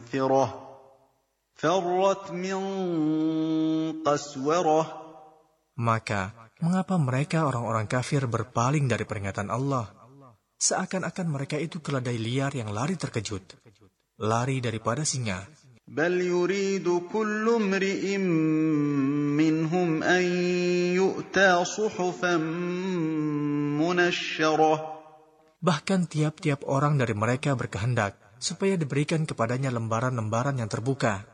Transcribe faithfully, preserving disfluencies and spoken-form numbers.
مُنْفِرَةٌ فَرَّتْ مِنْ قَسْوَرَةٍ. Maka, mengapa mereka orang-orang kafir berpaling dari peringatan Allah? Seakan-akan mereka itu keledai liar yang lari terkejut, lari daripada singa. بَلْ يُرِيدُ كُلُّ امْرِئٍ مِّنْهُمْ أَنْ يُؤْتَى صُحُفًا مُنَشَّرَةً. Bahkan tiap-tiap orang dari mereka berkehendak supaya diberikan kepadanya lembaran-lembaran yang terbuka.